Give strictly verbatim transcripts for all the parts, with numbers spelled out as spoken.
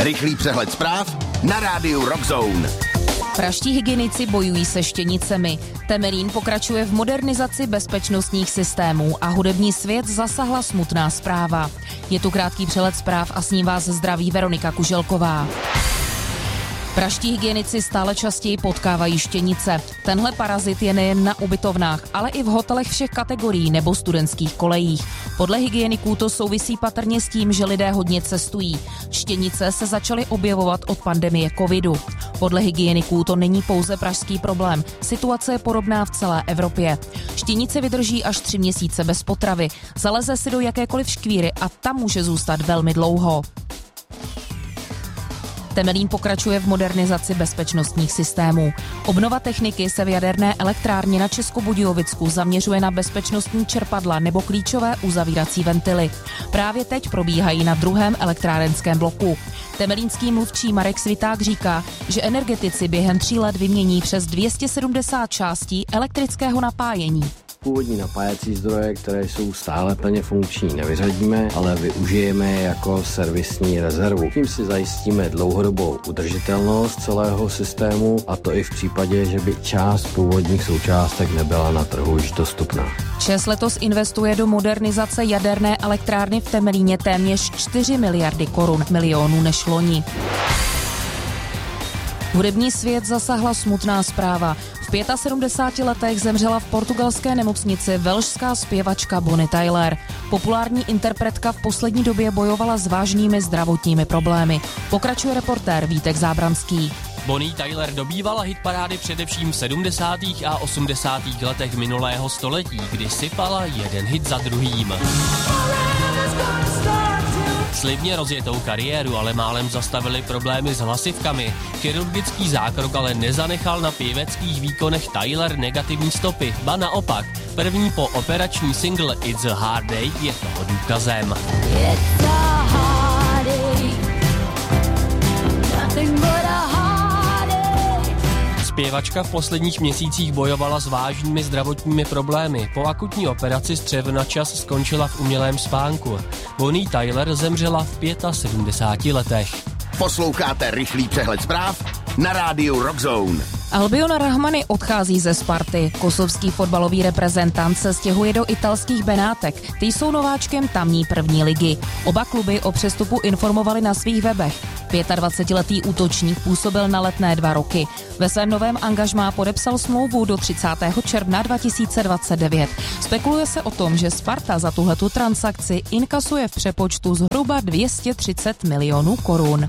Rychlý přehled zpráv na rádiu Rock Zone. Praští hygienici bojují se štěnicemi. Temelín pokračuje v modernizaci bezpečnostních systémů a hudební svět zasahla smutná zpráva. Je tu krátký přehled zpráv a s ním vás zdraví Veronika Kuželková. Praští hygienici stále častěji potkávají štěnice. Tenhle parazit je nejen na ubytovnách, ale i v hotelech všech kategorií nebo studentských kolejích. Podle hygieniků to souvisí patrně s tím, že lidé hodně cestují. Štěnice se začaly objevovat od pandemie covidu. Podle hygieniků to není pouze pražský problém. Situace je podobná v celé Evropě. Štěnice vydrží až tři měsíce bez potravy. Zaleze si do jakékoliv škvíry a tam může zůstat velmi dlouho. Temelín pokračuje v modernizaci bezpečnostních systémů. Obnova techniky se v jaderné elektrárně na Českobudějovicku zaměřuje na bezpečnostní čerpadla nebo klíčové uzavírací ventily. Právě teď probíhají na druhém elektrárenském bloku. Temelínský mluvčí Marek Sviták říká, že energetici během tří let vymění přes dvě stě sedmdesát částí elektrického napájení. Původní napájecí zdroje, které jsou stále plně funkční, nevyřadíme, ale využijeme je jako servisní rezervu. Tím si zajistíme dlouhodobou udržitelnost celého systému, a to i v případě, že by část původních součástek nebyla na trhu již dostupná. ČEZ letos investuje do modernizace jaderné elektrárny v Temelíně téměř čtyři miliardy korun, milionů než loni. Hudební svět zasahla smutná zpráva. V sedmdesáti pěti letech zemřela v portugalské nemocnici velšská zpěvačka Bonnie Tyler. Populární interpretka v poslední době bojovala s vážnými zdravotními problémy. Pokračuje reportér Vítek Zábranský. Bonnie Tyler dobývala hitparády především v sedmdesátých a osmdesátých letech minulého století, kdy sypala jeden hit za druhým. Slibně rozjetou kariéru ale málem zastavili problémy s hlasivkami. Chirurgický zákrok ale nezanechal na pěveckých výkonech Tyler negativní stopy, ba naopak. První po operační single It's a Hard Day je toho důkazem. It's a hard day. Nothing but a hard day. Zpěvačka v posledních měsících bojovala s vážnými zdravotními problémy. Po akutní operaci střev na čas skončila v umělém spánku. Bonnie Tyler zemřela v sedmdesáti pěti letech. Posloucháte rychlý přehled zpráv na rádiu Rock Zone. Albion Rahmani odchází ze Sparty. Kosovský fotbalový reprezentant se stěhuje do italských Benátek. Ty jsou nováčkem tamní první ligy. Oba kluby o přestupu informovali na svých webech. dvacetiletý útočník působil na Letné dva roky. Ve svém novém angažmá podepsal smlouvu do třicátého června dva tisíce dvacet devět. Spekuluje se o tom, že Sparta za tuhletu transakci inkasuje v přepočtu zhruba dvě stě třicet milionů korun.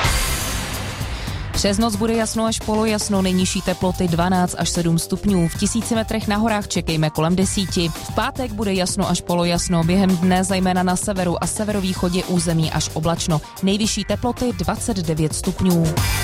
Přes noc bude jasno až polojasno, nejnižší teploty dvanáct až sedm stupňů. V tisíci metrech na horách čekejme kolem desíti. V pátek bude jasno až polojasno, během dne zejména na severu a severovýchodě území až oblačno. Nejvyšší teploty dvacet devět stupňů.